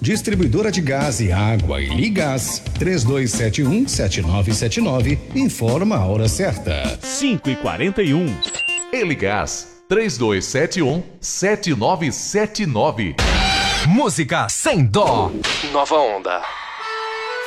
Distribuidora de gás e água e Ligás. 3271-7979. Informa a hora certa. 5h41. Eligás 3271-7979. Música sem dó. Nova Onda.